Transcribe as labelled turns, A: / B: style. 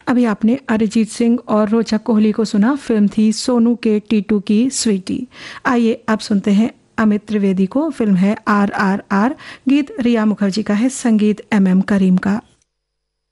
A: अभी आपने अरिजीत सिंह और रोचा कोहली को सुना, फिल्म थी सोनू के टीटू की स्वीटी। आइए अब सुनते हैं अमित त्रिवेदी को, फिल्म है RRR, गीत रिया मुखर्जी का है, संगीत MM करीम का।